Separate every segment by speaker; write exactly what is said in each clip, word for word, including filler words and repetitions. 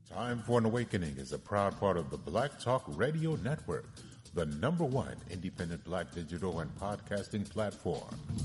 Speaker 1: Time for an Awakening is a proud part of the Black Talk Radio Network, the number one independent black digital and podcasting platform.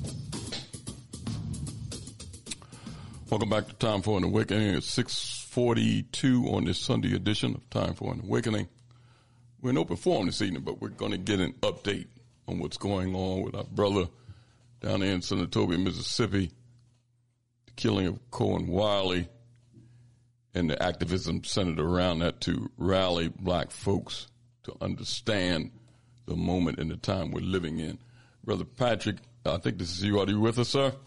Speaker 2: Welcome back to Time for an Awakening. It's six forty-two on this Sunday edition of Time for an Awakening. We're in open forum this evening, but we're going to get an update on what's going on with our brother down there in Senatobia, Mississippi, the killing of Cohen Wiley, and the activism centered around that to rally black folks to understand the moment and the time we're living in. Brother Patrick, I think this is you. Are you with us, sir?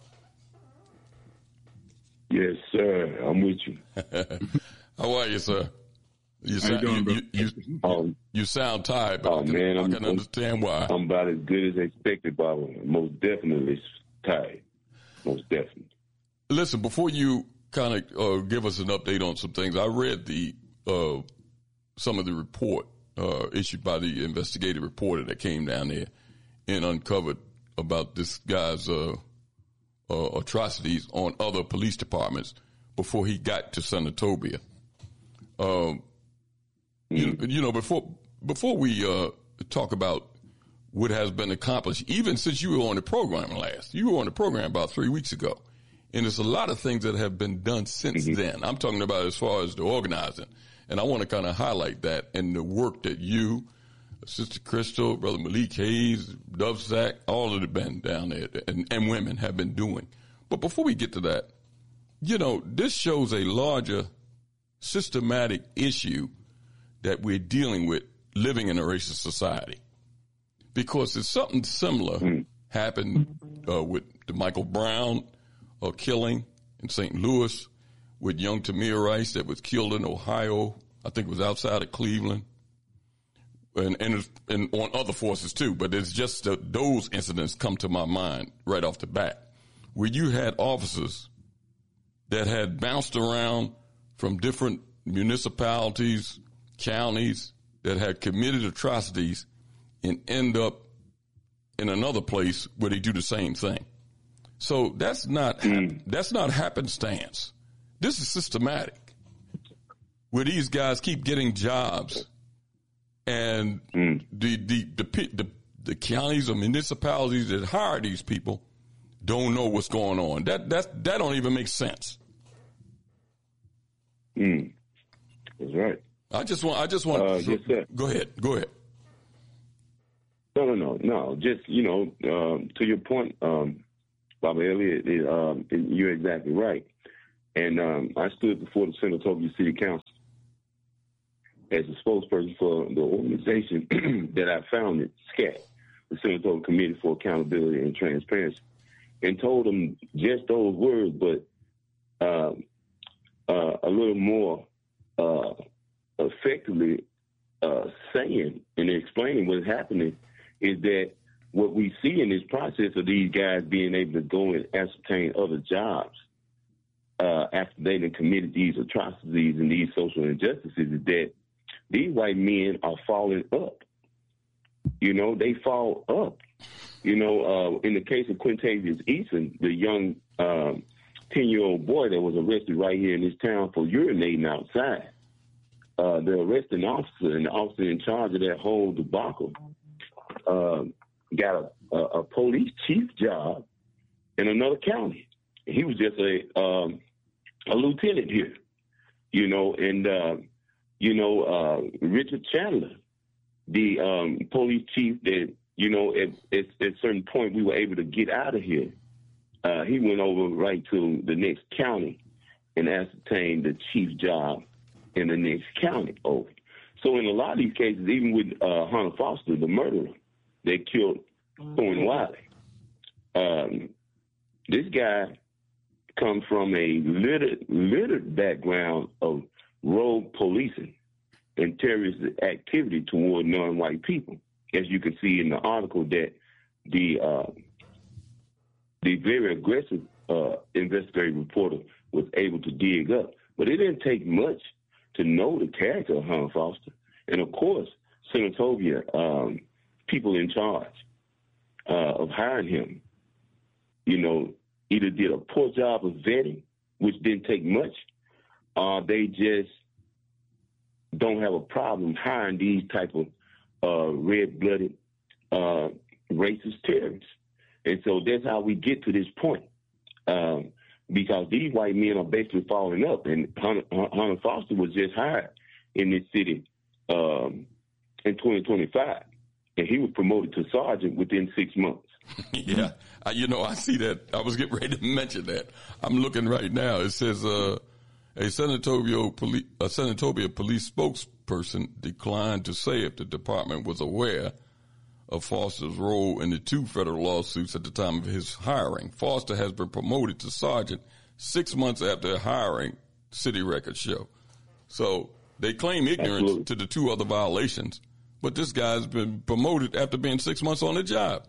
Speaker 3: Yes, sir. I'm with you.
Speaker 2: How are you, sir? You sound,
Speaker 4: How you doing,
Speaker 2: you, you, you,
Speaker 3: um,
Speaker 2: you sound tired, but
Speaker 3: oh,
Speaker 2: I can,
Speaker 3: man,
Speaker 2: I
Speaker 3: I'm,
Speaker 2: can understand why.
Speaker 3: I'm about as good as expected, Baba. Most definitely tired. Most definitely.
Speaker 2: Listen, before you kind of uh, give us an update on some things, I read the uh, some of the report uh, issued by the investigative reporter that came down there and uncovered about this guy's uh, uh, atrocities on other police departments before he got to Senatobia. Um, you, you know, before before we uh, talk about what has been accomplished, even since you were on the program last, you were on the program about three weeks ago. And there's a lot of things that have been done since mm-hmm. then. I'm talking about as far as the organizing. And I want to kind of highlight that and the work that you, Sister Crystal, Brother Malik Hayes, Dove Sack, all of the men down there and, and women have been doing. But before we get to that, you know, this shows a larger systematic issue that we're dealing with living in a racist society. Because it's something similar mm-hmm. happened uh, with the Michael Brown a killing in Saint Louis with young Tamir Rice that was killed in Ohio. I think it was outside of Cleveland, and and, and on other forces too. But it's just that those incidents come to my mind right off the bat, where you had officers that had bounced around from different municipalities, counties that had committed atrocities, and end up in another place where they do the same thing. So that's not mm. that's not happenstance. This is systematic, where these guys keep getting jobs, and mm. the, the the the the counties or municipalities that hire these people don't know what's going on. That that that don't even make sense.
Speaker 3: Mm. That's right.
Speaker 2: I just want I just want
Speaker 3: uh, yes, sir.
Speaker 2: Go ahead. Go ahead.
Speaker 3: No, no, no, no. Just you know, um, to your point. Um, Baba Elliott, it, um, it, you're exactly right. And um, I stood before the Senatobia City Council as a spokesperson for the organization that I founded, SCAT, the Senatobia Committee for Accountability and Transparency, and told them just those words, but uh, uh, a little more uh, effectively uh, saying and explaining what's happening is that what we see in this process of these guys being able to go and ascertain other jobs uh, after they've committed these atrocities and these social injustices is that these white men are falling up. You know, they fall up. You know, uh, in the case of Quintavious Eason, the young um, ten-year-old boy that was arrested right here in this town for urinating outside, uh, the arresting officer and the officer in charge of that whole debacle uh, got a, a, a police chief job in another county. He was just a um, a lieutenant here, you know, and, uh, you know, uh, Richard Chandler, the um, police chief that, you know, at, at, at a certain point we were able to get out of here. Uh, he went over right to the next county and ascertained the chief job in the next county over. So in a lot of these cases, even with uh, Hunter Foster, the murderer, they killed Cohen Wiley. Um, this guy comes from a littered, littered background of rogue policing and terrorist activity toward non-white people, as you can see in the article that the uh, the very aggressive uh, investigative reporter was able to dig up. But it didn't take much to know the character of Hunter Foster. And, of course, Senatobia, um, people in charge uh, of hiring him, you know, either did a poor job of vetting, which didn't take much, or they just don't have a problem hiring these type of uh, red-blooded uh, racist terrorists. And so that's how we get to this point, um, because these white men are basically falling up. And Hunter, Hunter Foster was just hired in this city um, in twenty twenty-five, and he was promoted to sergeant within six months.
Speaker 2: Yeah, I, you know, I see that. I was getting ready to mention that. I'm looking right now. It says uh, a San Antonio police a San Antonio police spokesperson declined to say if the department was aware of Foster's role in the two federal lawsuits at the time of his hiring. Foster has been promoted to sergeant six months after hiring, city records show. So they claim ignorance Absolutely. to the two other violations, but this guy's been promoted after being six months on the job.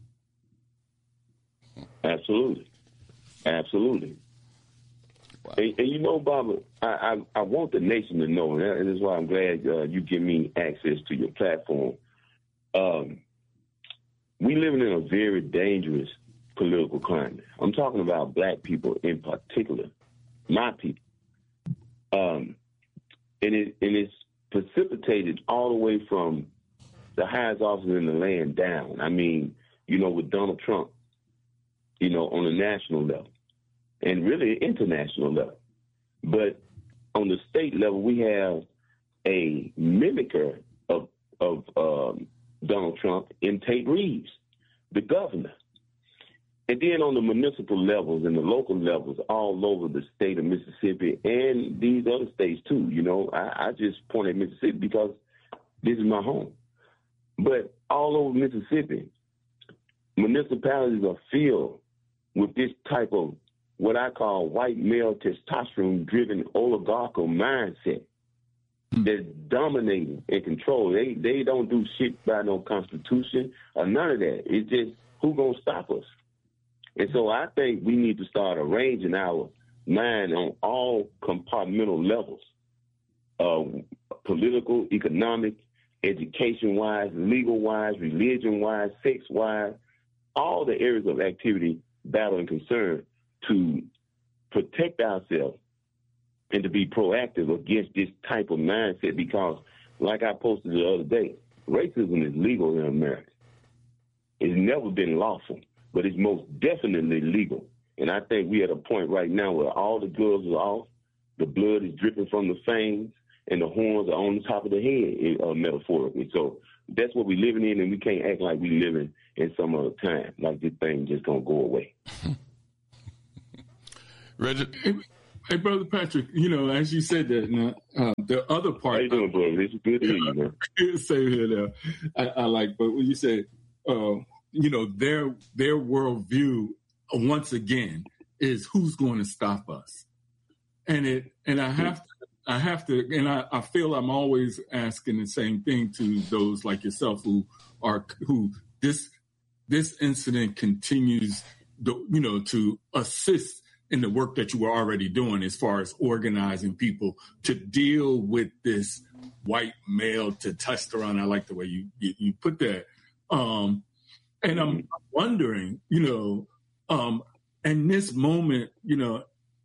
Speaker 3: Absolutely. Absolutely. Wow. And, and you know, Baba, I, I, I want the nation to know, and that is why I'm glad uh, you give me access to your platform. Um, we living in a very dangerous political climate. I'm talking about black people in particular, my people. Um, and, it, and it's precipitated all the way from the highest officer in the land down. I mean, you know, with Donald Trump, you know, on a national level and really international level. But on the state level, we have a mimicker of, of um, Donald Trump in Tate Reeves, the governor. And then on the municipal levels and the local levels all over the state of Mississippi and these other states too, you know, I, I just point at Mississippi because this is my home. But all over Mississippi, municipalities are filled with this type of what I call white male testosterone-driven oligarchical mindset that's dominating and control. They they don't do shit by no constitution or none of that. It's just who gonna stop us? And so I think we need to start arranging our mind on all compartmental levels, uh, political, economic, education-wise, legal-wise, religion-wise, sex-wise, all the areas of activity, battle, and concern to protect ourselves and to be proactive against this type of mindset because, like I posted the other day, racism is legal in America. It's never been lawful, but it's most definitely legal. And I think we're at a point right now where all the gloves are off, the blood is dripping from the fangs, and the horns are on the top of the head, uh, metaphorically. So that's what we're living in, and we can't act like we're living in some other time, like this thing just going to go away.
Speaker 2: Reggie?
Speaker 4: Hey, hey, Brother Patrick, you know, as you said that, now, uh, the other part.
Speaker 3: How you doing, brother? It's good to hear you, man.
Speaker 4: Same here now. I, I like, but when you say, uh, you know, their their worldview, uh, once again, is who's going to stop us? And it, and I have to, I have to, and I, I feel I'm always asking the same thing to those like yourself who are, who this, this incident continues, you know, to assist in the work that you were already doing as far as organizing people to deal with this white male testosterone. I like the way you, you, you put that. Um, and I'm wondering, you know, um, in this moment, you know,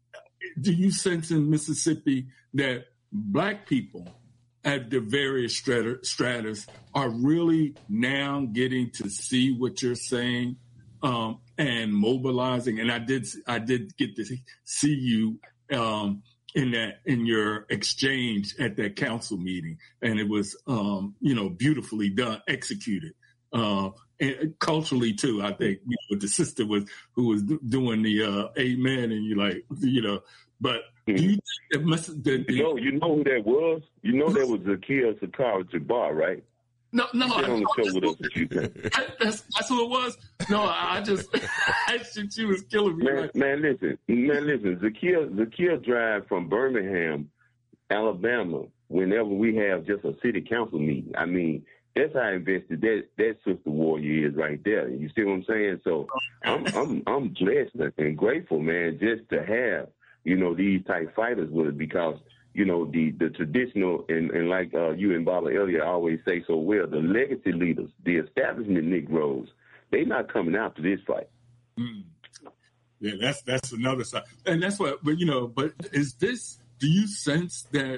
Speaker 4: do you sense in Mississippi that black people at the various strata, stratas are really now getting to see what you're saying um, and mobilizing? And I did, I did get to see you um, in that in your exchange at that council meeting, and it was, um, you know, beautifully done, executed. Uh, and culturally too, I think, you know, the sister was who was doing the uh, amen, and you like, you know, but do you think that must, the, the,
Speaker 3: you know, you know who that was? You know that was Zakiya Sakara Jabbar, right?
Speaker 4: No, no,
Speaker 3: I, on the show with us a few times.
Speaker 4: That's, that's who it was. No, I just, I think she was killing me.
Speaker 3: Man,
Speaker 4: right?
Speaker 3: man, listen, man, listen. Zakiya, Zakiya drive from Birmingham, Alabama, whenever we have just a city council meeting. I mean, that's how invested that that sister warrior is right there. You see what I'm saying? So I'm I'm I'm blessed and grateful, man, just to have, you know, these type fighters with it, because, you know, the, the traditional, and, and like uh, you and Baba Elliott always say so well, the legacy leaders, the establishment Negroes, they not coming out to this fight.
Speaker 4: Mm. Yeah, that's that's another side. And that's what, but, you know, but is this, do you sense that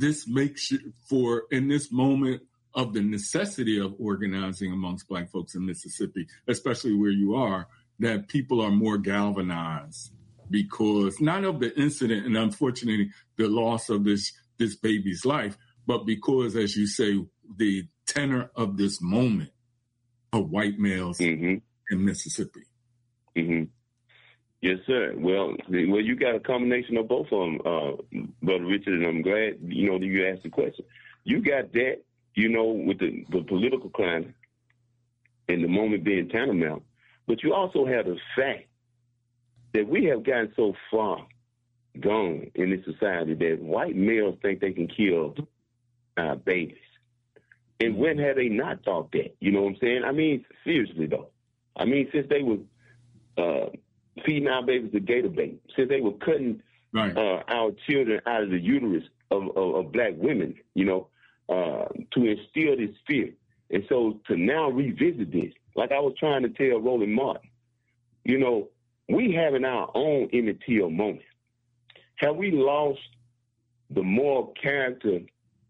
Speaker 4: this makes you, for in this moment of the necessity of organizing amongst Black folks in Mississippi, especially where you are, that people are more galvanized because not of the incident and unfortunately the loss of this this baby's life, but because, as you say, the tenor of this moment of white males mm-hmm. in Mississippi.
Speaker 3: Mm-hmm. Yes, sir. Well, well, you got a combination of both of them, uh, Brother Richard, and I'm glad, you know, that you asked the question. You got that, you know, with the, the political climate and the moment being tantamount, but you also have the fact that we have gotten so far gone in this society that white males think they can kill our babies. And when have they not thought that? You know what I'm saying? I mean, seriously, though. I mean, since they were uh, feeding our babies the gator bait, since they were cutting right. uh, our children out of the uterus of, of, of Black women, you know, uh, to instill this fear. And so to now revisit this, like I was trying to tell Roland Martin, you know, we having our own Emmett Till moment. Have we lost the moral character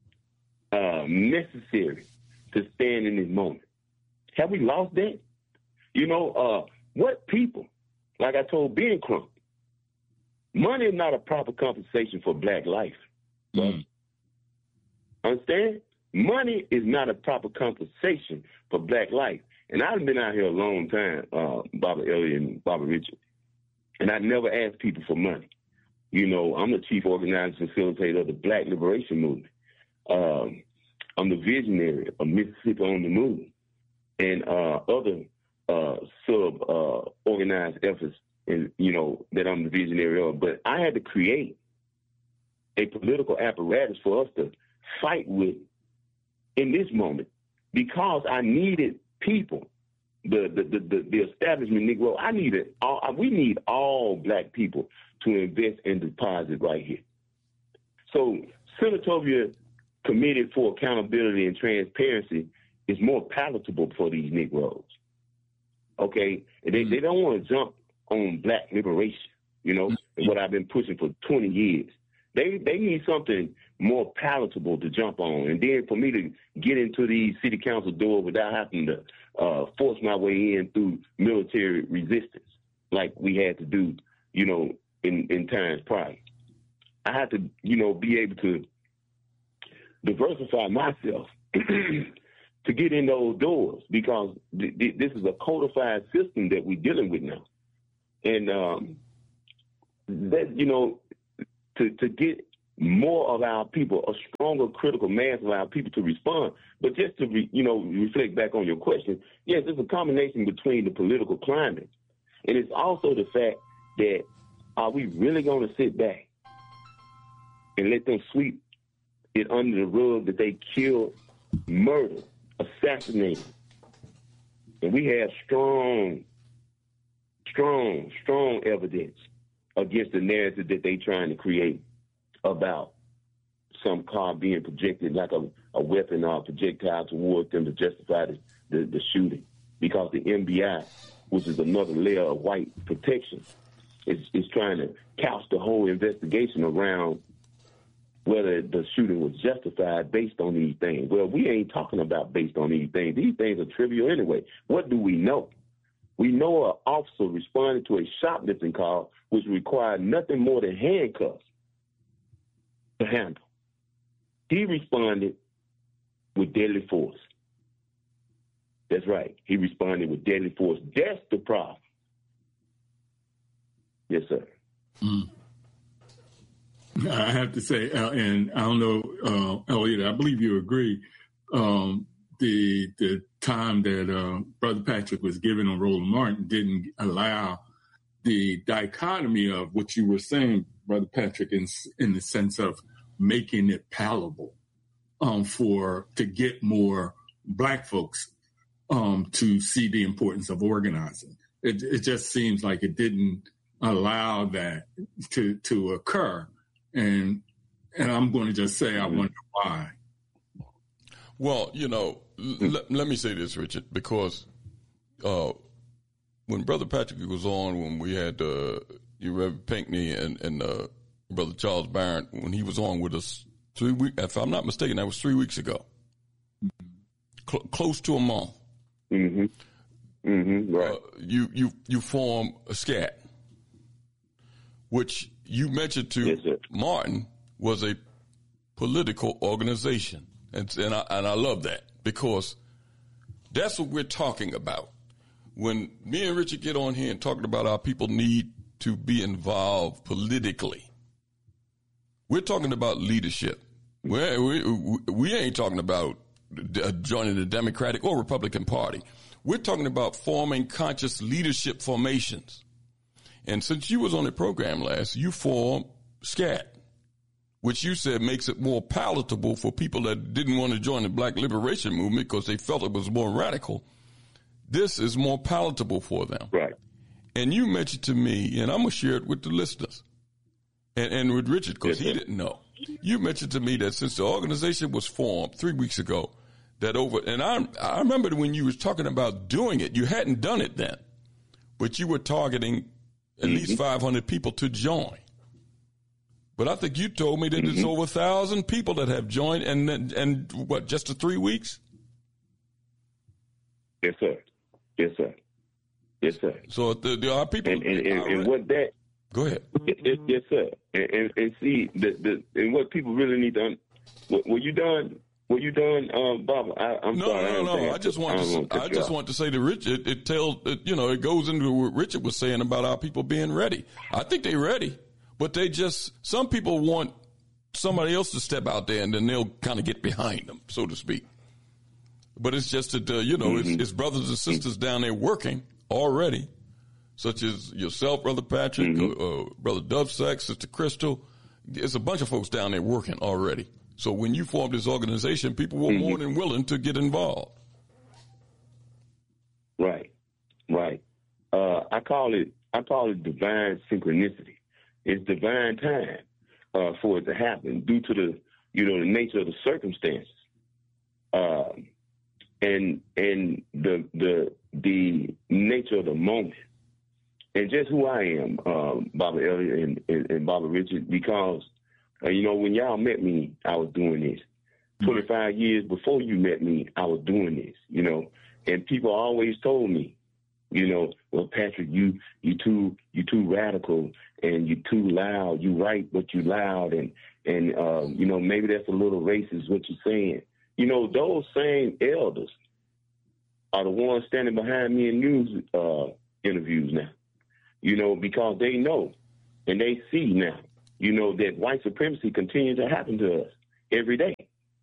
Speaker 3: uh, necessary to stand in this moment? Have we lost that? You know, uh, what people, like I told Ben Crump, money is not a proper compensation for Black life. Mm. Understand? Money is not a proper compensation for Black life. And I've been out here a long time, uh, Baba Elliott and Baba Richard, and I never asked people for money. You know, I'm the chief organizer and facilitator of the Black Liberation Movement. Um, I'm the visionary of Mississippi on the Move and uh, other uh, sub-organized uh, efforts, and you know, that I'm the visionary of. But I had to create a political apparatus for us to fight with in this moment because I needed people, the the the, the, the establishment Negro. I needed all. We need all Black people to invest and deposit right here. So Senatorial Committee for Accountability and Transparency is more palatable for these Negroes. Okay, and they, they don't want to jump on Black liberation. You know, mm-hmm. what I've been pushing for twenty years. They they need something more palatable to jump on. And then for me to get into these city council doors without having to uh, force my way in through military resistance, like we had to do, you know, in, in times prior. I had to, you know, be able to diversify myself to get in those doors because th- th- this is a codified system that we're dealing with now. And um, that, you know, to, to get more of our people, a stronger critical mass of our people to respond. But just to, re, you know, reflect back on your question, yes, it's a combination between the political climate. And it's also the fact that are we really going to sit back and let them sweep it under the rug that they killed, murdered, assassinated? And we have strong, strong, strong evidence against the narrative that they're trying to create about some car being projected like a, a weapon or a projectile towards them to justify the, the, the shooting. Because the M B I, which is another layer of white protection, is, is trying to couch the whole investigation around whether the shooting was justified based on these things. Well, we ain't talking about based on these things. These things are trivial anyway. What do we know? We know an officer responded to a shoplifting call which required nothing more than handcuffs to handle. He responded with deadly force. That's right. He responded with deadly force. That's the problem. Yes, sir.
Speaker 4: Mm. I have to say, uh, and I don't know, uh, Elliot, I believe you agree, um, the the time that uh, Brother Patrick was given on Roland Martin didn't allow the dichotomy of what you were saying, Brother Patrick, in, in the sense of making it palatable um, for to get more Black folks um, to see the importance of organizing. It, it just seems like it didn't allow that to to occur. And and I'm going to just say I wonder why.
Speaker 2: Well, you know, l- let me say this, Richard, because uh, when Brother Patrick was on, when we had uh, Reverend Pinckney and, and uh, Brother Charles Barron, when he was on with us Three week, if I'm not mistaken, that was three weeks ago. Cl- close to a month.
Speaker 3: Mm-hmm. Mm-hmm. Right.
Speaker 2: Uh, you you you form a SCAT, which you mentioned to
Speaker 3: yes,
Speaker 2: Martin was a political organization, and and I, and I love that because that's what we're talking about. When me and Richard get on here and talking about our people need to be involved politically, we're talking about leadership. We we we ain't talking about joining the Democratic or Republican Party. We're talking about forming conscious leadership formations. And since you was on the program last, you formed SCAT, which you said makes it more palatable for people that didn't want to join the Black Liberation Movement because they felt it was more radical. This is more palatable for them.
Speaker 3: Right.
Speaker 2: And you mentioned to me, and I'm going to share it with the listeners, and, and with Richard because
Speaker 3: yes,
Speaker 2: he didn't know. You mentioned to me that since the organization was formed three weeks ago, that over, and I I remember when you was talking about doing it, you hadn't done it then, but you were targeting at mm-hmm. least five hundred people to join. But I think you told me that mm-hmm. there's over a thousand people that have joined, and and what, just the three weeks?
Speaker 3: Yes, sir. Yes, sir. Yes, sir.
Speaker 2: So there, there are people.
Speaker 3: And, and, and, and what that?
Speaker 2: Go ahead.
Speaker 3: Yes, yes sir. And, and, and see, the, the and what people really need to. Un- were you done? Were you done, um, Bob? I, I'm
Speaker 2: no,
Speaker 3: sorry.
Speaker 2: No, no, no. I just want to. I just want to say to Richard, it, it tells. It, you know, it goes into what Richard was saying about our people being ready. I think they're ready, but they just. Some people want somebody else to step out there, and then they'll kind of get behind them, so to speak. But it's just that uh, you know, mm-hmm. it's, it's brothers and sisters down there working already, such as yourself, Brother Patrick, mm-hmm. uh, uh, Brother Dovesek, Sister Crystal. There's a bunch of folks down there working already. So when you formed this organization, people were mm-hmm. more than willing to get involved.
Speaker 3: Right, right. Uh, I call it I call it divine synchronicity. It's divine time uh, for it to happen due to the you know the nature of the circumstances, um, and and the the the nature of the moment, and just who I am, um, Baba Elliott and, and, and Baba Richard, because. Uh, you know, when y'all met me, I was doing this. twenty-five years before you met me, I was doing this, you know. And people always told me, you know, well, Patrick, you you too you too radical and you too loud. You right, but you loud. And, and um, you know, maybe that's a little racist what you're saying. You know, those same elders are the ones standing behind me in news uh, interviews now, you know, because they know and they see now. You know, that white supremacy continues to happen to us every day.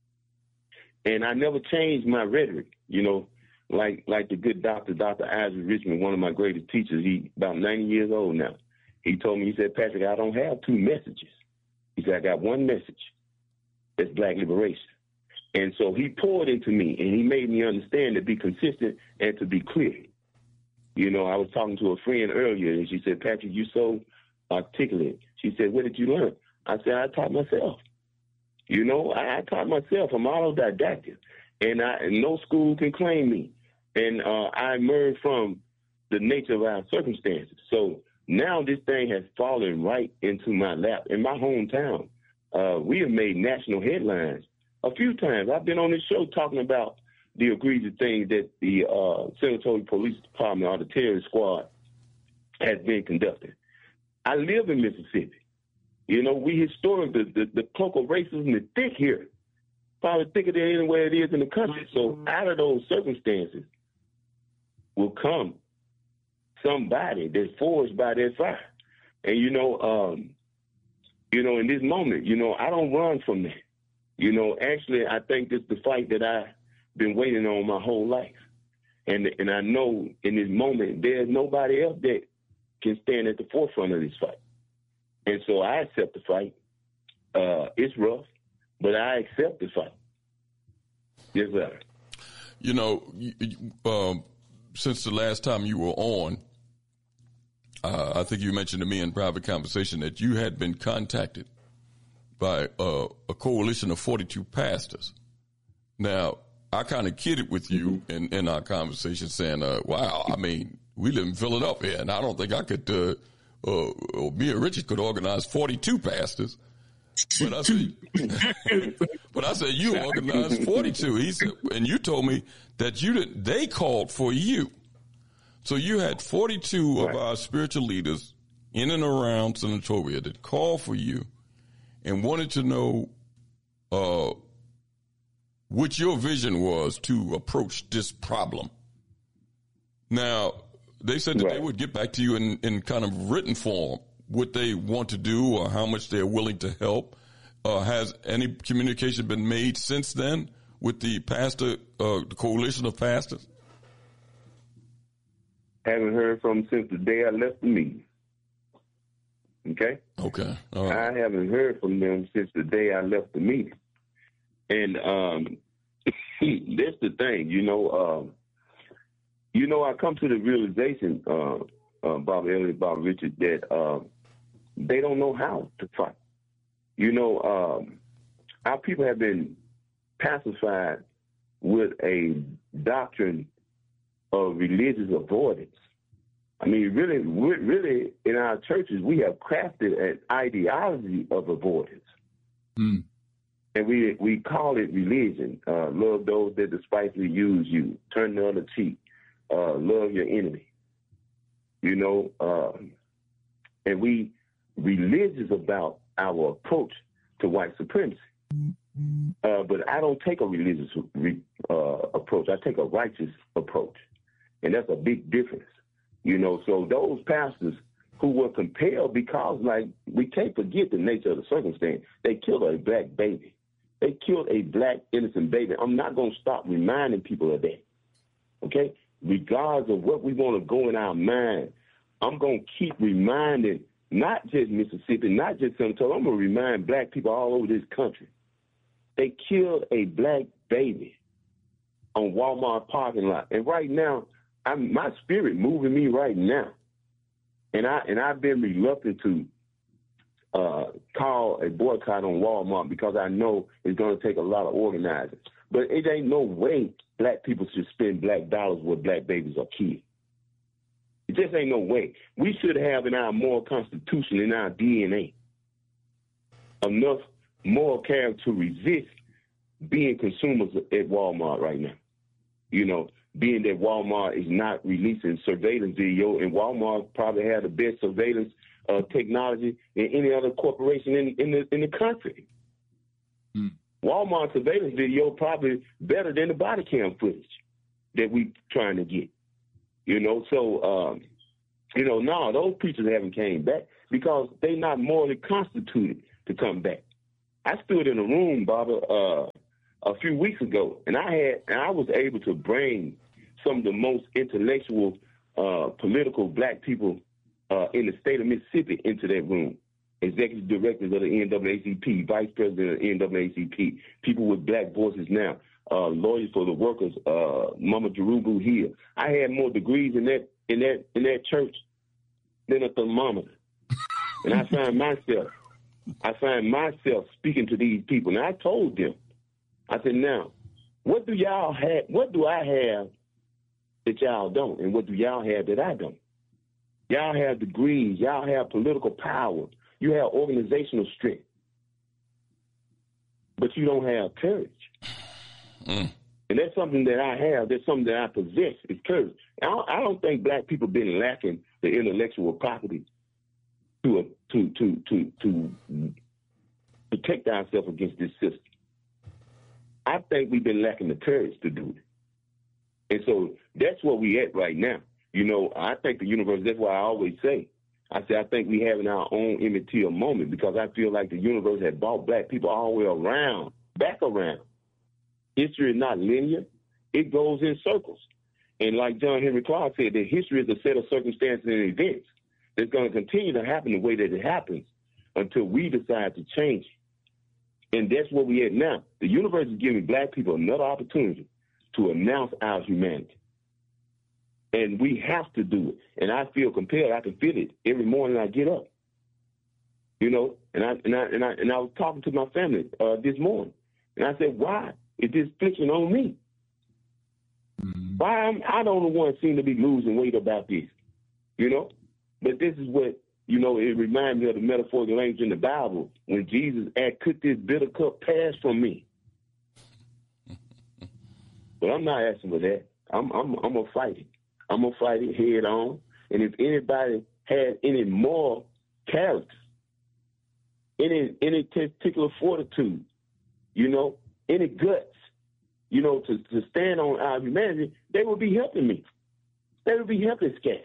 Speaker 3: And I never changed my rhetoric, you know, like like the good doctor, Doctor Isaac Richmond, one of my greatest teachers. He about ninety years old now. He told me, he said, Patrick, I don't have two messages. He said, I got one message. That's Black liberation. And so he poured into me, and he made me understand to be consistent and to be clear. You know, I was talking to a friend earlier, and she said, Patrick, you so articulate. She said, where did you learn? I said, I taught myself. You know, I, I taught myself. I'm autodidactic. And, I, and no school can claim me. And uh, I emerged from the nature of our circumstances. So now this thing has fallen right into my lap. In my hometown, uh, we have made national headlines a few times. I've been on this show talking about the egregious things that the uh, San Antonio Police Department or the terrorist squad has been conducting. I live in Mississippi. You know, we historic, the, the, the cloak of racism is thick here, probably thicker than anywhere it is in the country. So out of those circumstances will come somebody that's forged by that fire. And, you know, um, you know, in this moment, you know, I don't run from that. You know, actually, I think this is the fight that I've been waiting on my whole life. And, and I know in this moment, there's nobody else that can stand at the forefront of this fight. And so I accept the fight. Uh, it's rough, but I accept the fight. Yes, sir.
Speaker 2: You know, um, since the last time you were on, uh, I think you mentioned to me in private conversation that you had been contacted by uh, a coalition of forty-two pastors. Now, I kind of kidded with you mm-hmm. in, in our conversation saying, uh, wow, I mean, we live in Philadelphia, and I don't think I could, uh, uh, or me and Richard could organize forty-two pastors. But I said, but I said you organized forty-two. He said, and you told me that you didn't. They called for you, so you had forty-two right. of our spiritual leaders in and around Senatobia that called for you and wanted to know uh, what your vision was to approach this problem. Now, they said that right. they would get back to you in, in kind of written form what they want to do or how much they're willing to help. Uh, has any communication been made since then with the pastor, uh, the coalition of pastors?
Speaker 3: Haven't heard from them since the day I left the meeting. Okay?
Speaker 2: Okay. All right.
Speaker 3: I haven't heard from them since the day I left the meeting. And um, that's the thing, you know, um, you know, I come to the realization, uh, uh, Bob Elliott, Bob Richard, that uh, they don't know how to fight. You know, um, our people have been pacified with a doctrine of religious avoidance. I mean, really, really, in our churches, we have crafted an ideology of avoidance. Mm. And we we call it religion. Uh, love those that despitefully use you. Turn the other cheek. Uh, love your enemy. You know, uh, and we religious about our approach to white supremacy. Uh, but I don't take a religious re, uh, approach. I take a righteous approach. And that's a big difference. You know, so those pastors who were compelled because, like, we can't forget the nature of the circumstance. They killed a black baby. They killed a black innocent baby. I'm not going to stop reminding people of that, okay? Regardless of what we want to go in our mind, I'm going to keep reminding not just Mississippi, not just San Antonio. I'm going to remind black people all over this country. They killed a black baby on Walmart parking lot. And right now, I'm, my spirit moving me right now. And, I, and I've been reluctant to uh, call a boycott on Walmart because I know it's going to take a lot of organizing. But it ain't no way black people should spend black dollars where black babies are killed. It just ain't no way. We should have in our moral constitution, in our D N A, enough moral character to resist being consumers at Walmart right now. You know, being that Walmart is not releasing surveillance video, and Walmart probably have the best surveillance uh, technology than any other corporation in, in, the, in the country. Mm. Walmart surveillance video probably better than the body cam footage that we trying to get. You know, so, um, you know, no, those preachers haven't came back because they not morally constituted to come back. I stood in a room, Baba, uh, a few weeks ago, and I had, and I was able to bring some of the most intellectual, uh, political black people uh, in the state of Mississippi into that room. Executive directors of the N double A C P, vice president of the N double A C P, people with black voices now. Uh, lawyers for the workers, uh, Mama Jerubu here. I had more degrees in that in that in that church than a thermometer, and I find myself, I find myself speaking to these people. And I told them, I said, now, what do y'all have? What do I have that y'all don't, and what do y'all have that I don't? Y'all have degrees. Y'all have political power. You have organizational strength, but you don't have courage. Mm. And that's something that I have. That's something that I possess is courage. I don't, I don't think black people been lacking the intellectual property to to to to to protect ourselves against this system. I think we've been lacking the courage to do it. And so that's where we at right now. You know, I think the universe, that's why I always say, I say I think we having our own immaterial moment because I feel like the universe had brought black people all the way around, back around. History is not linear. It goes in circles. And like John Henry Clark said, that history is a set of circumstances and events that's going to continue to happen the way that it happens until we decide to change it. And that's where we at now. The universe is giving black people another opportunity to announce our humanity. And we have to do it. And I feel compelled. I can feel it every morning I get up. You know, and I and I and I and I was talking to my family uh, this morning, and I said, why is this affliction on me? Mm-hmm. Why am I the only one seem to be losing weight about this? You know, but this is what You know, it reminds me of the metaphorical language in the Bible when Jesus asked, could this bitter cup pass from me? But I'm not asking for that. I'm I'm I'm gonna fight it. I'm gonna fight it head on. And if anybody has any moral character, any any particular fortitude, you know, any guts, you know, to, to stand on our humanity, they will be helping me. They will be helping Scat.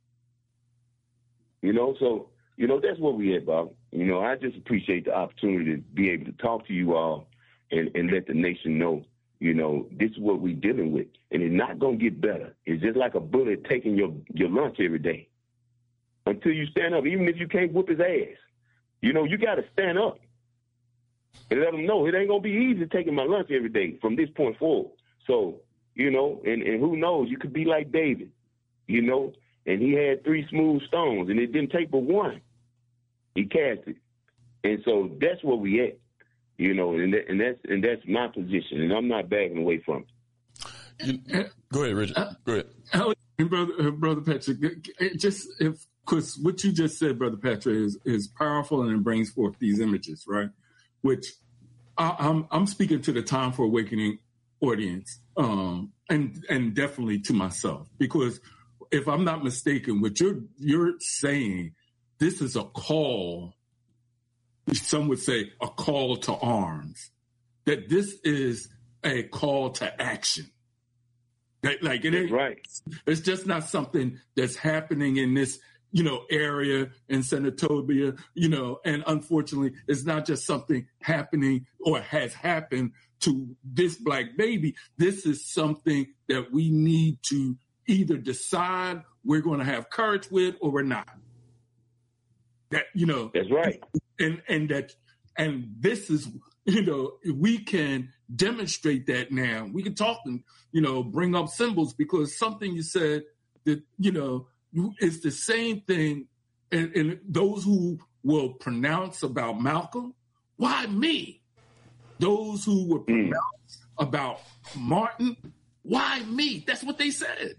Speaker 3: You know, so, you know, that's where we at, Bob. You know, I just appreciate the opportunity to be able to talk to you all and, and let the nation know, you know, this is what we're dealing with. And it's not going to get better. It's just like a bullet taking your, your lunch every day. Until you stand up, even if you can't whoop his ass. You know, you got to stand up and let him know it ain't going to be easy taking my lunch every day from this point forward. So, you know, and, and who knows, you could be like David, you know, and he had three smooth stones, and it didn't take but one. He cast it. And so that's where we at, you know, and, that, and that's and that's my position, and I'm not backing away from
Speaker 2: it. You, go ahead, Richard. Go ahead.
Speaker 4: Uh, brother, uh, Brother Patrick, it just if because what you just said, Brother Patrick, is is powerful and it brings forth these images, right? Which I, I'm I'm speaking to the Time for Awakening audience, um, and and definitely to myself, because if I'm not mistaken, what you're you're saying, this is a call. Some would say a call to arms. That this is a call to action. That, like it ain't
Speaker 3: right.
Speaker 4: It's just not something that's happening in this, you know, area in Senatobia, you know, and unfortunately, it's not just something happening or has happened to this black baby. This is something that we need to either decide we're going to have courage with or we're not. That, you know,
Speaker 3: that's right.
Speaker 4: And, and that, and this is, you know, we can demonstrate that now. We can talk and, you know, bring up symbols, because something you said that, you know, it's the same thing. And, and those who will pronounce about Malcolm, why me? Those who will pronounce mm. about Martin, why me? That's what they said.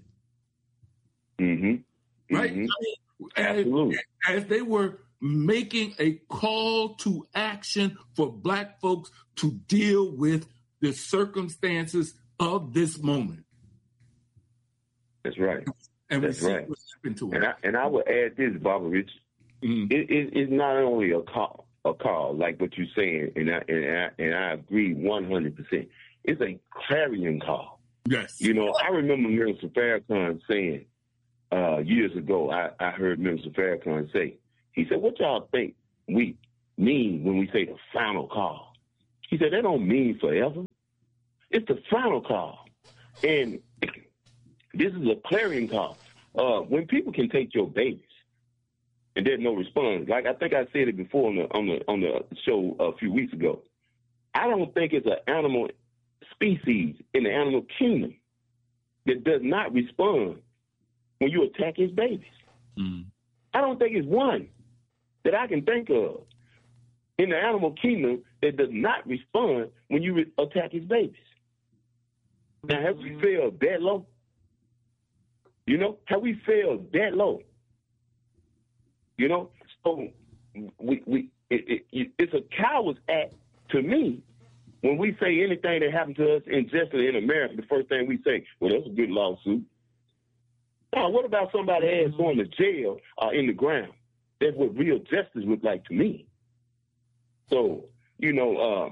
Speaker 3: Mm-hmm.
Speaker 4: Right?
Speaker 3: Mm-hmm.
Speaker 4: I mean, as, as they were making a call to action for black folks to deal with the circumstances of this moment.
Speaker 3: That's right.
Speaker 4: And
Speaker 3: That's
Speaker 4: we see
Speaker 3: right.
Speaker 4: what's happened to
Speaker 3: and
Speaker 4: it.
Speaker 3: I, and I would add this, Barbara Rich. Mm-hmm. It, it, it's not only a call, a call like what you're saying, and I, and I, and I agree one hundred percent. It's a clarion call.
Speaker 4: Yes.
Speaker 3: You know, I remember Minister Farrakhan saying uh, years ago, I, I heard Minister Farrakhan say, he said, what y'all think we mean when we say the final call? He said, that don't mean forever. It's the final call. And this is a clarion call. Uh, when people can take your babies and there's no response, like I think I said it before on the, on the, on the show a few weeks ago, I don't think it's an animal species in the animal kingdom that does not respond when you attack his babies. Mm. I don't think it's one that I can think of in the animal kingdom that does not respond when you re- attack his babies. Now, have we failed that low? You know, have we failed that low? You know, so we we it, it, it's a coward's act to me when we say anything that happened to us injustice in America. The first thing we say, well, that's a good lawsuit. Now, what about somebody ass going to jail or in the ground? That's what real justice look like to me. So, you know,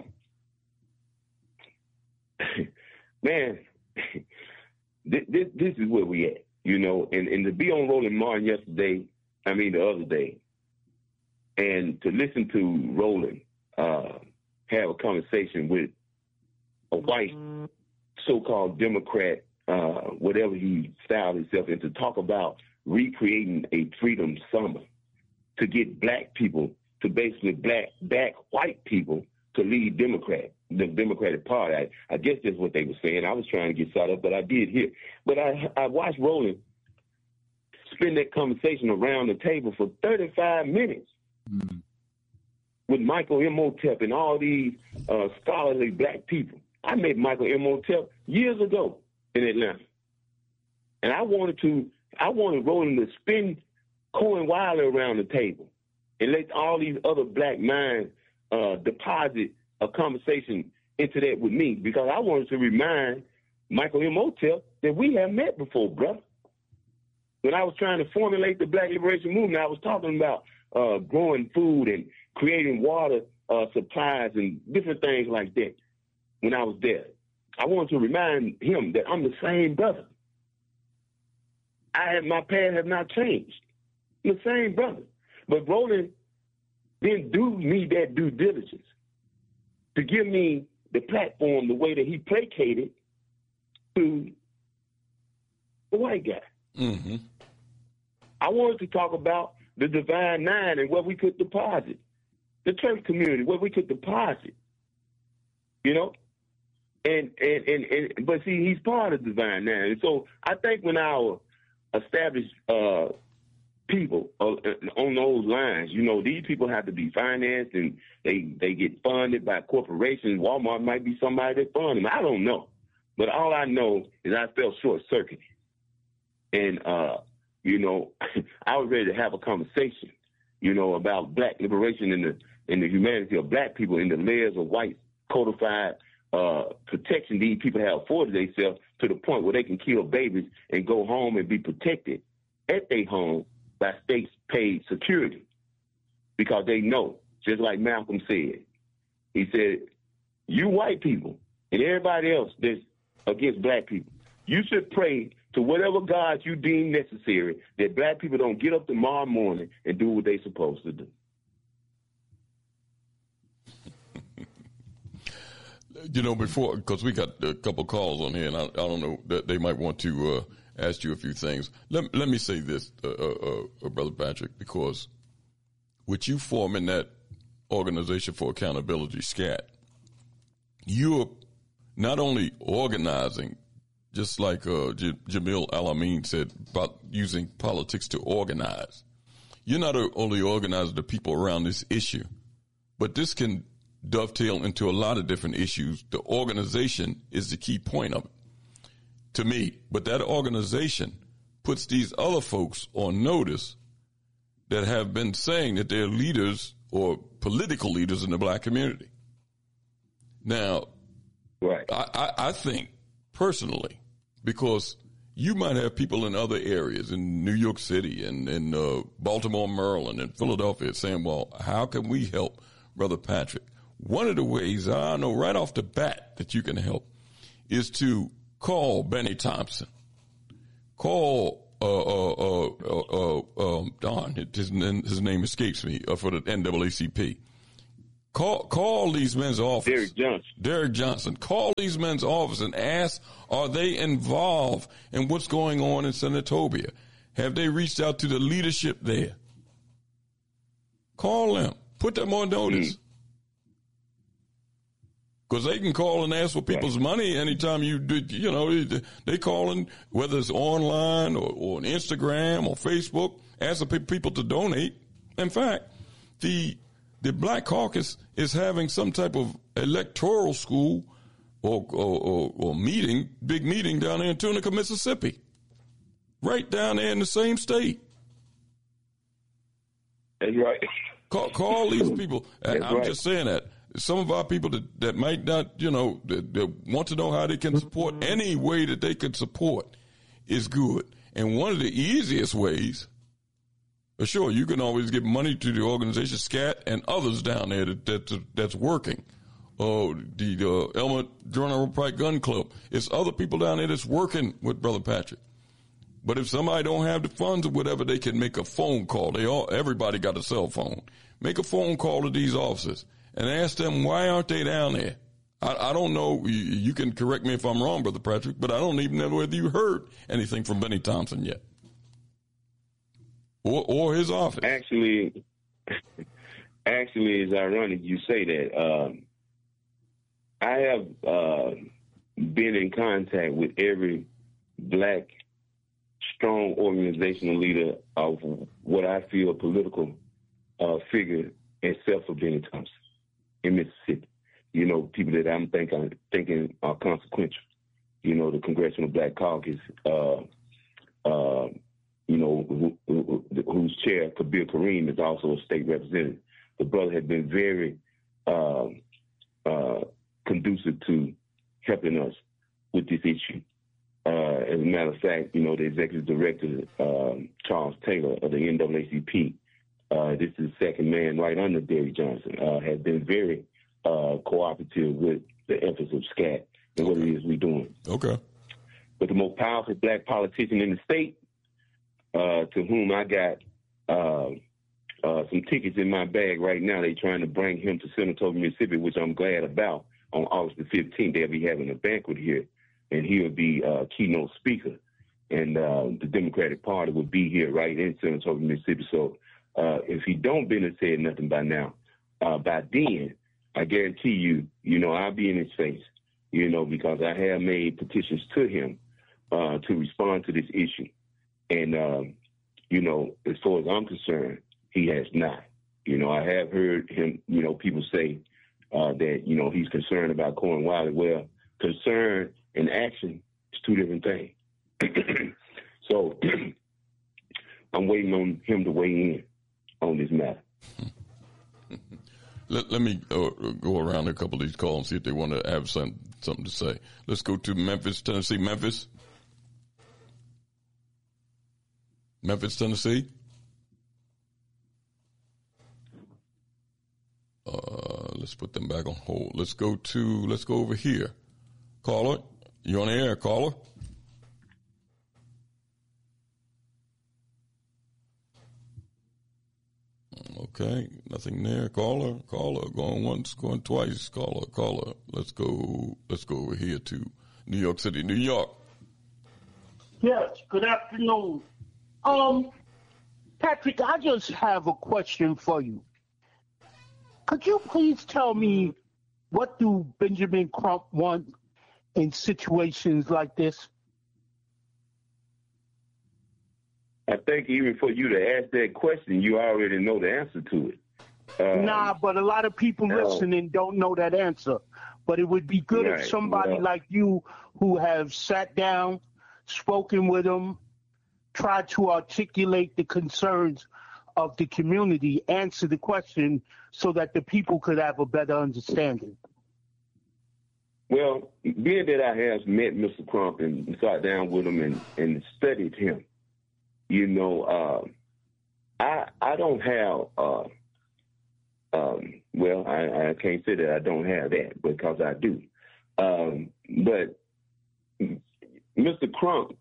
Speaker 3: um, man, this, this, this is where we at, you know, and, and to be on Roland Martin yesterday, I mean the other day, and to listen to Roland uh, have a conversation with a white so-called Democrat, uh, whatever he styled himself, and to talk about recreating a freedom summer to get black people to basically black back white people to lead Democrat, the Democratic Party. I, I guess that's what they were saying. I was trying to get caught up, but I did hear. But I, I watched Roland spend that conversation around the table for thirty-five minutes mm-hmm. with Michael Imhotep and all these uh, scholarly black people. I met Michael Imhotep years ago in Atlanta. And I wanted to, I wanted Roland to spend Cohen Wiley around the table and let all these other black minds uh, deposit a conversation into that with me, because I wanted to remind Michael Imhotep that we have met before, brother. When I was trying to formulate the Black Liberation Movement, I was talking about uh, growing food and creating water uh, supplies and different things like that when I was there. I wanted to remind him that I'm the same brother. I have, my path has not changed. I'm the same brother. But Roland didn't do me that due diligence to give me the platform the way that he placated to the white guy.
Speaker 2: Mm-hmm.
Speaker 3: I wanted to talk about the Divine Nine and where we could deposit, the church community, where we could deposit, you know? And, and, and, and but see, he's part of the Divine Nine. And so I think when our established uh, people uh, on those lines, you know, these people have to be financed and they, they get funded by corporations. Walmart might be somebody that funds them. I don't know. But all I know is I felt short-circuited. And, uh, you know, I was ready to have a conversation, you know, about black liberation and the, and the humanity of black people in the layers of white codified uh, protection these people have afforded themselves to the point where they can kill babies and go home and be protected at their home by state-paid security, because they know, just like Malcolm said, he said, you white people and everybody else that's against black people, you should pray to whatever God you deem necessary that black people don't get up tomorrow morning and do what they're supposed to do.
Speaker 2: You know, before, because we got a couple calls on here, and I, I don't know, that they might want to uh, ask you a few things. Let, let me say this, uh, uh, uh, Brother Patrick, because with you forming that Organization for Accountability, SCAT, you're not only organizing, just like uh, J- Jamil Al-Amin said about using politics to organize. You're not only organizing the people around this issue, but this can dovetail into a lot of different issues. The organization is the key point of it, to me. But that organization puts these other folks on notice that have been saying that they're leaders or political leaders in the black community. Now,
Speaker 3: right.
Speaker 2: I, I, I think personally, because you might have people in other areas in New York City and in uh, Baltimore, Maryland, and Philadelphia saying, well, how can we help Brother Patrick? One of the ways I know right off the bat that you can help is to call Benny Thompson. Call, uh, uh, uh, uh, uh um, darn, his, his name escapes me, uh, for the N double A C P. Call, call these men's office.
Speaker 3: Derek Johnson.
Speaker 2: Derek Johnson. Call these men's office and ask, are they involved in what's going on in Senatobia? Have they reached out to the leadership there? Call them. Put them on notice. Because they can call and ask for people's right. money anytime you do, you know, they calling, whether it's online or, or on Instagram or Facebook, asking people to donate. In fact, the the Black Caucus is having some type of electoral school or, or, or, or meeting, big meeting down there in Tunica, Mississippi. Right down there in the same state.
Speaker 3: That's right.
Speaker 2: Call, call these people.
Speaker 3: That's
Speaker 2: I'm
Speaker 3: right.
Speaker 2: just saying that. Some of our people that, that might not, you know, that, that want to know how they can support, any way that they could support is good. And one of the easiest ways, sure, you can always give money to the organization SCAT and others down there that, that that's working. Oh, the uh, Elmer General Pike Gun Club. It's other people down there that's working with Brother Patrick. But if somebody don't have the funds or whatever, they can make a phone call. They all, everybody got a cell phone. Make a phone call to these offices and ask them, why aren't they down there? I, I don't know. You, you can correct me if I'm wrong, Brother Patrick, but I don't even know whether you heard anything from Benny Thompson yet. Or, or his office.
Speaker 3: Actually, actually, it's ironic you say that. Um, I have uh, been in contact with every black, strong organizational leader of what I feel a political uh, figure, except for Benny Thompson in Mississippi. You know, people that I'm thinking, thinking are consequential. You know, the Congressional Black Caucus, uh, uh, you know, who, who, whose chair, Kabir Kareem, is also a state representative. The brother had been very uh, uh, conducive to helping us with this issue. Uh, as a matter of fact, you know, the executive director, um, Charles Taylor of the N double A C P, uh, this is the second man right under Derrick Johnson, uh, has been very uh, cooperative with the emphasis of SCAT and what it is we're doing.
Speaker 2: Okay.
Speaker 3: But the most powerful black politician in the state, uh, to whom I got uh, uh, some tickets in my bag right now, they trying to bring him to Saratoga, Mississippi, which I'm glad about. On August the fifteenth, they'll be having a banquet here, and he'll be a uh, keynote speaker. And uh, the Democratic Party will be here right in Saratoga, Mississippi. So uh, if he don't been and said nothing by now, uh, by then, I guarantee you, you know, I'll be in his face, you know, because I have made petitions to him uh, to respond to this issue. And, um, you know, as far as I'm concerned, he has not. You know, I have heard him, you know, people say uh, that, you know, he's concerned about Corn Wiley. Well, concern and action is two different things. So I'm waiting on him to weigh in on this matter.
Speaker 2: Let, let me uh, go around a couple of these calls and see if they want to have some, something to say. Let's go to Memphis, Tennessee. Memphis? Memphis, Tennessee? Uh, let's put them back on hold. Let's go to, let's go over here. Caller, you on the air, caller? Okay, nothing there. Caller, caller, going once, going twice. Caller, caller. Let's go. Let's go over here to New York City, New York.
Speaker 5: Yes. Good afternoon. Um, Patrick, I just have a question for you. Could you please tell me what do Benjamin Crump want in situations like this?
Speaker 3: I think even for you to ask that question, you already know the answer to it. Um,
Speaker 5: nah, but a lot of people
Speaker 3: no.
Speaker 5: listening don't know that answer. But it would be good
Speaker 3: right,
Speaker 5: if somebody
Speaker 3: well,
Speaker 5: like you who have sat down, spoken with them, tried to articulate the concerns of the community, answer the question so that the people could have a better understanding.
Speaker 3: Well, being that I have met Mister Crump and sat down with him and, and studied him, you know, uh, I I don't have, uh, um, well, I, I can't say that I don't have that because I do. Um, but Mister Crump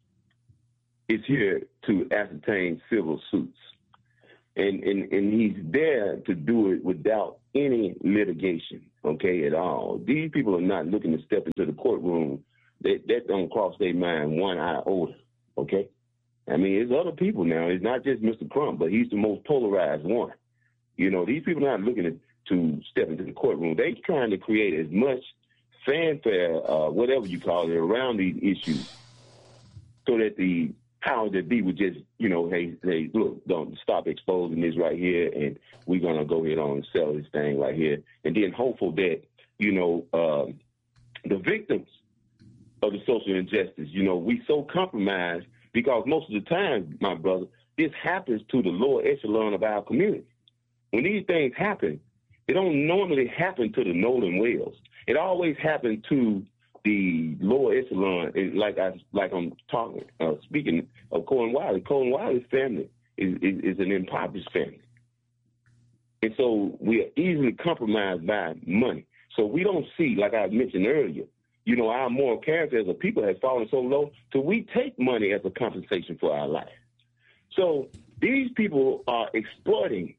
Speaker 3: is here to ascertain civil suits. And, and, and he's there to do it without any litigation, okay, at all. These people are not looking to step into the courtroom. That, that don't cross their mind one iota, okay? I mean, it's other people now. It's not just Mister Crump, but he's the most polarized one. You know, these people are not looking to, to step into the courtroom. They're trying to create as much fanfare, uh, whatever you call it, around these issues so that the powers that be would just, you know, hey, hey, look, don't stop exposing this right here, and we're going to go ahead on and sell this thing right here. And then hopeful that, you know, uh, the victims of the social injustice, you know, we so compromised because most of the time, my brother, this happens to the lower echelon of our community. When these things happen, it don't normally happen to the Nolan Wells. It always happens to the lower echelon, like I like I'm talking, uh, speaking of Corn Wiley. Corn Wiley's family is, is, is an impoverished family, and so we are easily compromised by money. So we don't see, like I mentioned earlier, you know, our moral character as a people has fallen so low, so we take money as a compensation for our life. So these people are exploiting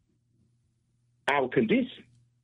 Speaker 3: our condition.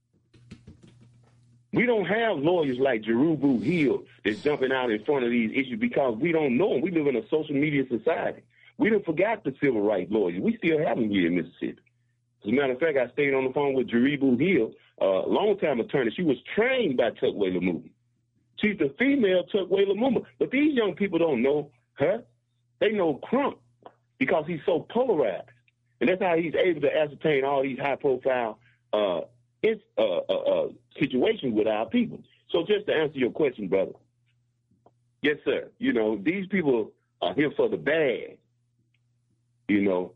Speaker 3: We don't have lawyers like Jerubu Hill that's jumping out in front of these issues because we don't know them. We live in a social media society. We done forgot the civil rights lawyers. We still have them here in Mississippi. As a matter of fact, I stayed on the phone with Jerubu Hill, a longtime attorney. She was trained by Tuckway Lumumba. She's the female Tuckway Lumumba. But these young people don't know her. They know Crump because he's so polarized. And that's how he's able to ascertain all these high-profile uh, It's a uh, uh, uh, situation with our people. So just to answer your question, brother, yes, sir. You know, these people are here for the bag. you know.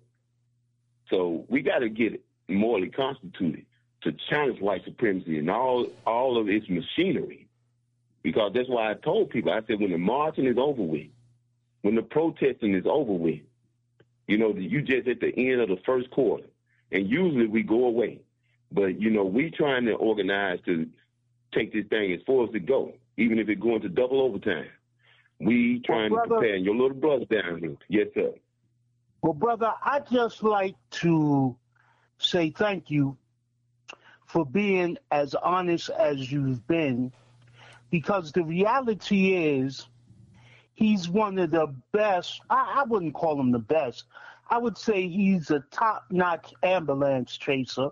Speaker 3: So we got to get morally constituted to challenge white supremacy and all all of its machinery. Because that's why I told people, I said, when the marching is over with, when the protesting is over with, you know, you just at the end of the first quarter, and usually we go away. But, you know, we trying to organize to take this thing as far as it go, even if it go into double overtime. We trying well, brother, to prepare, and your little brother down here. Yes, sir.
Speaker 5: Well, brother, I just like to say thank you for being as honest as you've been, because the reality is he's one of the best. I, I wouldn't call him the best. I would say he's a top-notch ambulance chaser.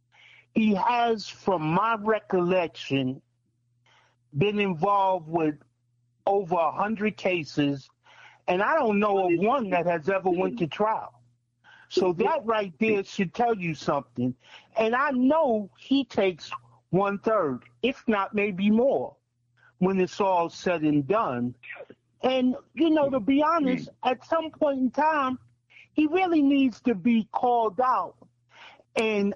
Speaker 5: He has, from my recollection, been involved with over one hundred cases, and I don't know of one that has ever went to trial. So that right there should tell you something. And I know he takes one-third, if not maybe more, when it's all said and done. And, you know, to be honest, at some point in time, he really needs to be called out and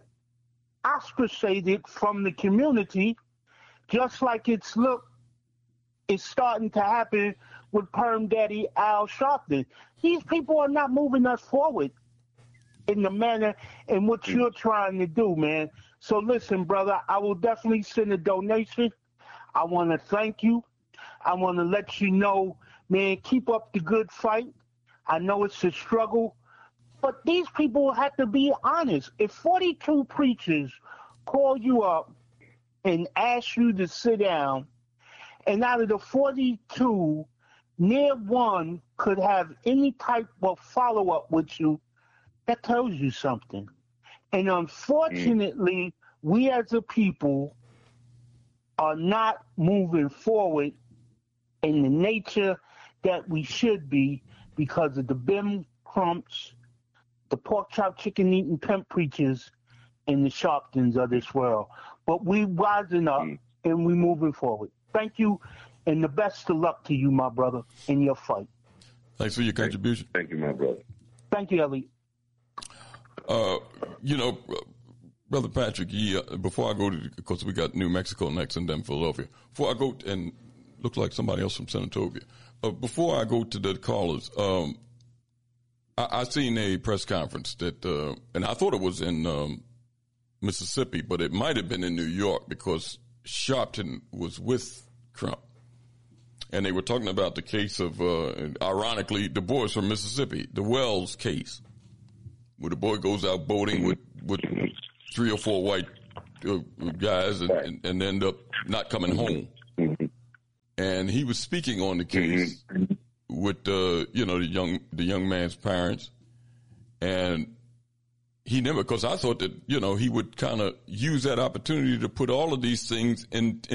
Speaker 5: ostracized from the community, just like it's look, it's starting to happen with Perm Daddy Al Sharpton. These people are not moving us forward in the manner in which you're trying to do, man. So listen, brother, I will definitely send a donation. I want to thank you. I want to let you know, man, keep up the good fight. I know it's a struggle, but these people have to be honest. If forty-two preachers call you up and ask you to sit down, and out of the forty-two, near one could have any type of follow-up with you, that tells you something. And unfortunately, we as a people are not moving forward in the nature that we should be because of the Bim Crumps, the pork chop chicken eating pimp preachers, and the Sharptons of this world. But we rising up and we moving forward. Thank you, and the best of luck to you, my brother, in your fight.
Speaker 2: Thanks for your contribution.
Speaker 3: Thank you, my brother.
Speaker 5: Thank you, Elliot.
Speaker 2: Uh, you know, Brother Patrick, he, uh, before I go to, because we got New Mexico next and then Philadelphia. Before I go, and looks like somebody else from Senatobia. Uh, before I go to the callers, um, I, I seen a press conference that, uh, and I thought it was in um, Mississippi, but it might have been in New York because Sharpton was with Crump. And they were talking about the case of, uh, ironically, the boys from Mississippi, the Wells case, where the boy goes out boating with, with three or four white uh, guys and, and, and end up not coming home. And he was speaking on the case with, uh, you know, the young the young man's parents. And he never, because I thought that, you know, he would kind of use that opportunity to put all of these things in, in